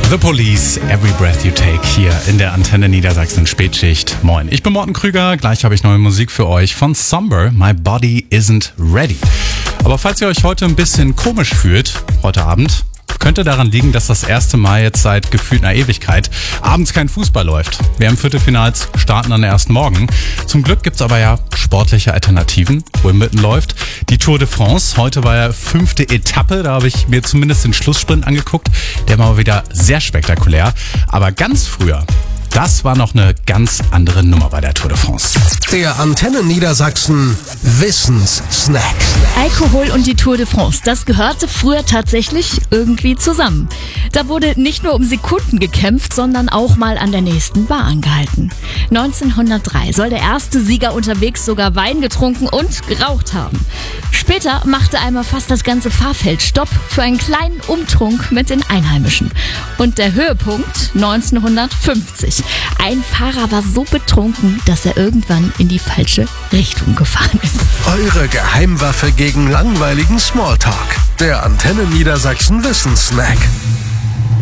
The Police, Every Breath You Take, hier in der Antenne Niedersachsen Spätschicht. Moin, ich bin Morten Krüger, gleich habe ich neue Musik für euch von Somber, My Body Isn't Ready. Aber falls ihr euch heute ein bisschen komisch fühlt, heute Abend, könnte daran liegen, dass das erste Mal jetzt seit gefühlt einer Ewigkeit abends kein Fußball läuft. WM-Viertelfinals starten dann erst morgen. Zum Glück gibt's aber ja sportliche Alternativen. Wimbledon läuft. Die Tour de France, heute war ja 5. Etappe, da habe ich mir zumindest den Schlusssprint angeguckt. Der war wieder sehr spektakulär. Aber ganz früher, das war noch eine ganz andere Nummer bei der Tour de France. Der Antenne Niedersachsen Wissenssnack. Alkohol und die Tour de France, das gehörte früher tatsächlich irgendwie zusammen. Da wurde nicht nur um Sekunden gekämpft, sondern auch mal an der nächsten Bar angehalten. 1903 soll der erste Sieger unterwegs sogar Wein getrunken und geraucht haben. Später machte einmal fast das ganze Fahrfeld Stopp für einen kleinen Umtrunk mit den Einheimischen. Und der Höhepunkt 1950. Ein Fahrer war so betrunken, dass er irgendwann in die falsche Richtung gefahren ist. Eure Geheimwaffe gegen langweiligen Smalltalk. Der Antenne Niedersachsen Wissenssnack.